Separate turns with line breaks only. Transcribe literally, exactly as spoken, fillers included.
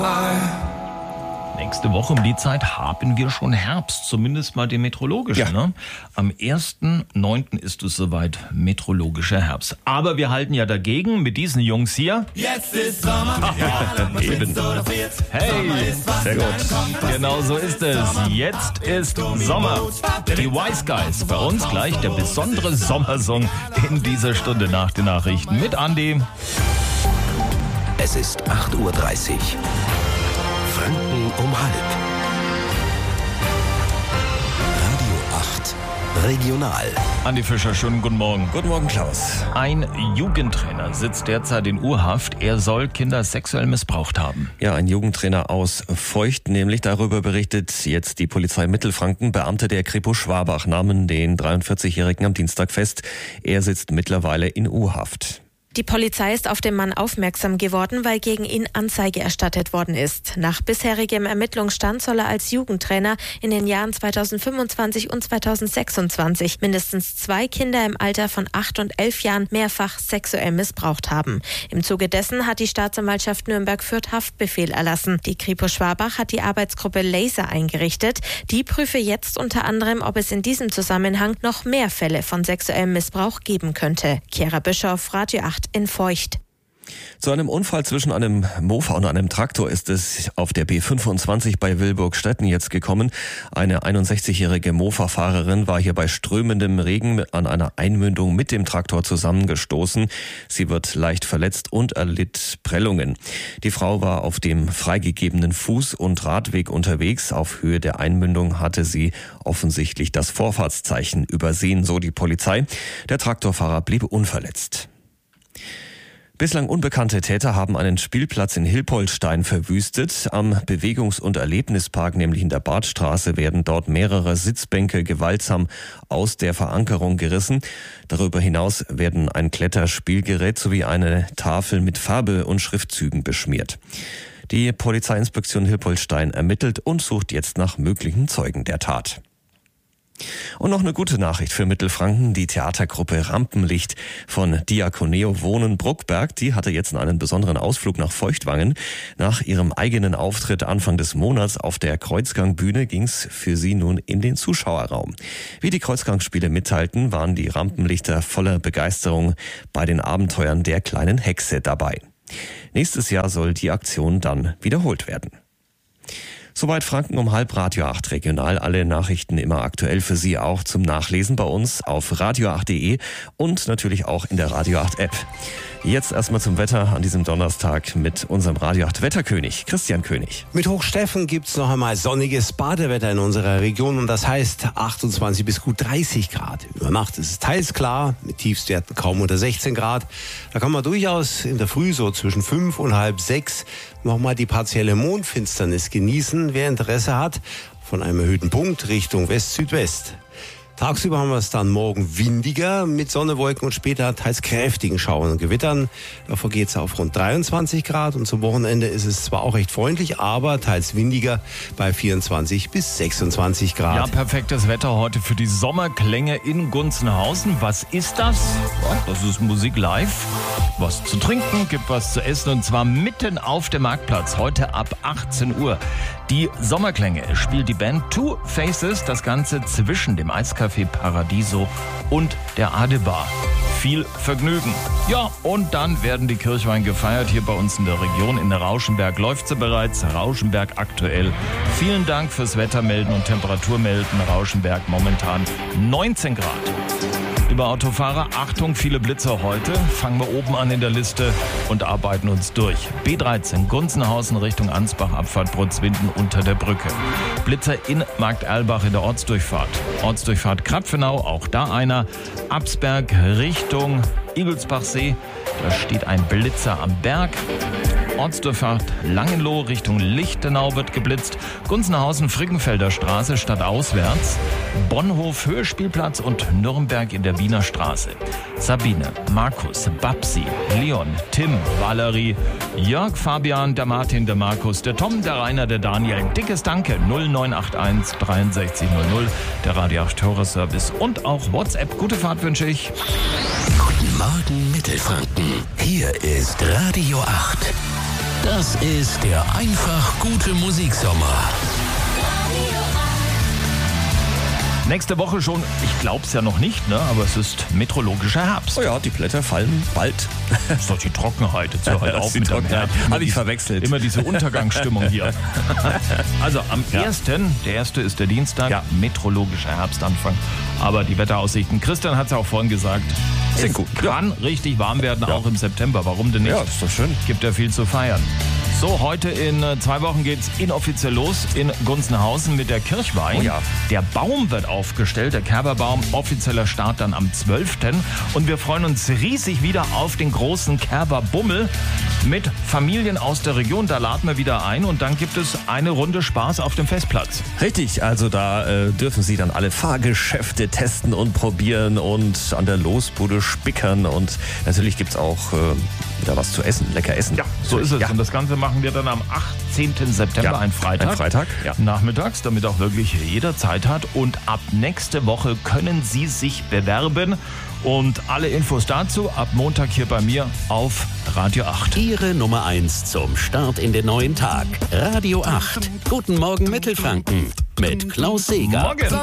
Nächste Woche um die Zeit haben wir schon Herbst, zumindest mal den meteorologischen. Ja. Ne? Am ersten neunten ist es soweit, meteorologischer Herbst. Aber wir halten ja dagegen mit diesen Jungs hier. Jetzt ist Sommer. Eben. Hey, sehr gut. Genau so ist es. Jetzt ist Sommer. Die Wise Guys, bei uns gleich der besondere Sommersong in dieser Stunde nach den Nachrichten mit Andi.
Es ist acht Uhr dreißig. Franken um halb. Radio acht Regional.
Andi Fischer, schönen guten Morgen.
Guten Morgen, Klaus.
Ein Jugendtrainer sitzt derzeit in U-Haft. Er soll Kinder sexuell missbraucht haben.
Ja, ein Jugendtrainer aus Feucht, nämlich darüber berichtet jetzt die Polizei Mittelfranken. Beamte der Kripo Schwabach nahmen den dreiundvierzigjährigen am Dienstag fest. Er sitzt mittlerweile in U-Haft.
Die Polizei ist auf den Mann aufmerksam geworden, weil gegen ihn Anzeige erstattet worden ist. Nach bisherigem Ermittlungsstand soll er als Jugendtrainer in den Jahren zweitausendfünfundzwanzig und zweitausendsechsundzwanzig mindestens zwei Kinder im Alter von acht und elf Jahren mehrfach sexuell missbraucht haben. Im Zuge dessen hat die Staatsanwaltschaft Nürnberg-Fürth Haftbefehl erlassen. Die Kripo Schwabach hat die Arbeitsgruppe Laser eingerichtet. Die prüfe jetzt unter anderem, ob es in diesem Zusammenhang noch mehr Fälle von sexuellem Missbrauch geben könnte. Chiara Bischoff, Radio acht in Feucht.
Zu einem Unfall zwischen einem Mofa und einem Traktor ist es auf der B fünfundzwanzig bei Wilburgstetten jetzt gekommen. Eine einundsechzigjährige Mofa-Fahrerin war hier bei strömendem Regen an einer Einmündung mit dem Traktor zusammengestoßen. Sie wird leicht verletzt und erlitt Prellungen. Die Frau war auf dem freigegebenen Fuß- und Radweg unterwegs. Auf Höhe der Einmündung hatte sie offensichtlich das Vorfahrtszeichen übersehen, so die Polizei. Der Traktorfahrer blieb unverletzt. Bislang unbekannte Täter haben einen Spielplatz in Hilpoltstein verwüstet. Am Bewegungs- und Erlebnispark, nämlich in der Badstraße, werden dort mehrere Sitzbänke gewaltsam aus der Verankerung gerissen. Darüber hinaus werden ein Kletterspielgerät sowie eine Tafel mit Farbe und Schriftzügen beschmiert. Die Polizeiinspektion Hilpoltstein ermittelt und sucht jetzt nach möglichen Zeugen der Tat. Und noch eine gute Nachricht für Mittelfranken. Die Theatergruppe Rampenlicht von Diakoneo Wohnen Bruckberg, die hatte jetzt einen besonderen Ausflug nach Feuchtwangen. Nach ihrem eigenen Auftritt Anfang des Monats auf der Kreuzgangbühne ging's für sie nun in den Zuschauerraum. Wie die Kreuzgangspiele mitteilten, waren die Rampenlichter voller Begeisterung bei den Abenteuern der kleinen Hexe dabei. Nächstes Jahr soll die Aktion dann wiederholt werden. Soweit Franken um halb, Radio acht Regional. Alle Nachrichten immer aktuell für Sie auch zum Nachlesen bei uns auf radio acht punkt de und natürlich auch in der Radio acht App. Jetzt erstmal zum Wetter an diesem Donnerstag mit unserem Radio acht Wetterkönig, Christian König.
Mit Hochsteffen gibt's noch einmal sonniges Badewetter in unserer Region und das heißt achtundzwanzig bis gut dreißig Grad. Über Nacht ist es teils klar, mit Tiefstwerten kaum unter sechzehn Grad. Da kann man durchaus in der Früh so zwischen fünf und halb sechs nochmal die partielle Mondfinsternis genießen, wer Interesse hat, von einem erhöhten Punkt Richtung West-Südwest. Tagsüber haben wir es dann morgen windiger mit Sonne, Wolken und später teils kräftigen Schauern und Gewittern. Davor geht es auf rund dreiundzwanzig Grad und zum Wochenende ist es zwar auch recht freundlich, aber teils windiger bei vierundzwanzig bis sechsundzwanzig Grad.
Ja, perfektes Wetter heute für die Sommerklänge in Gunzenhausen. Was ist das? Das ist Musik live. Was zu trinken, gibt was zu essen und zwar mitten auf dem Marktplatz, heute ab achtzehn Uhr. Die Sommerklänge spielt die Band Two Faces, das Ganze zwischen dem Eiscafé Paradiso und der Adebar. Viel Vergnügen. Ja, und dann werden die Kirchweih gefeiert hier bei uns in der Region. In der Rauschenberg läuft sie bereits. Rauschenberg aktuell. Vielen Dank fürs Wettermelden und Temperaturmelden. Rauschenberg momentan neunzehn Grad. Liebe Autofahrer, Achtung, viele Blitzer heute. Fangen wir oben an in der Liste und arbeiten uns durch. B dreizehn, Gunzenhausen Richtung Ansbach, Abfahrt Brutzwinden unter der Brücke. Blitzer in Markterlbach in der Ortsdurchfahrt. Ortsdurchfahrt Krapfenau, auch da einer. Absberg Richtung Igelsbachsee, da steht ein Blitzer am Berg. Ortsdurchfahrt Langenloh Richtung Lichtenau wird geblitzt. Gunzenhausen, Frickenfelder Straße stadtauswärts. Bonhof, Höhespielplatz und Nürnberg in der Wiener Straße. Sabine, Markus, Babsi, Leon, Tim, Valerie, Jörg, Fabian, der Martin, der Markus, der Tom, der Rainer, der Daniel. Dickes Danke. null neun acht eins dreiundsechzig null null, der Radio acht Hörerservice und auch WhatsApp. Gute Fahrt wünsche ich.
Guten Morgen Mittelfranken. Hier ist Radio acht. Das ist der einfach gute Musiksommer.
Nächste Woche schon, ich glaub's ja noch nicht, ne? Aber es ist meteorologischer Herbst.
Oh ja, die Blätter fallen bald.
Das ist doch die Trockenheit. Jetzt hör halt
Das
auf
ist die
mit dem
Trockenheit.
Herbst.
Hab ich verwechselt.
Immer diese Untergangsstimmung hier. Also am ersten, der erste ist der Dienstag,
Ja.
meteorologischer Herbstanfang. Aber die Wetteraussichten, Christian hat es ja auch vorhin gesagt,
Sehr
es
gut.
kann richtig warm werden, auch im September. Warum denn nicht?
Ja, ist doch schön.
Gibt ja viel zu feiern. So, heute in äh, zwei Wochen geht's inoffiziell los in Gunzenhausen mit der Kirchweih.
Oh ja.
Der Baum wird aufgestellt, der Kerberbaum, offizieller Start dann am zwölften Und wir freuen uns riesig wieder auf den großen Kerberbummel mit Familien aus der Region. Da laden wir wieder ein und dann gibt es eine Runde Spaß auf dem Festplatz.
Richtig, also da äh, dürfen Sie dann alle Fahrgeschäfte testen und probieren und an der Losbude spickern. Und natürlich gibt's auch äh, wieder was zu essen, lecker essen.
Ja, so ist es.
Ja.
Und das Ganze machen wir dann am achtzehnten September,
Ja,
ein Freitag.
ein Freitag, ja.
Nachmittags, damit auch wirklich jeder Zeit hat. Und ab nächste Woche können Sie sich bewerben. Und alle Infos dazu ab Montag hier bei mir auf Radio acht.
Ihre Nummer eins zum Start in den neuen Tag. Radio acht. Guten Morgen Mittelfranken mit Klaus Seger.
Morgen!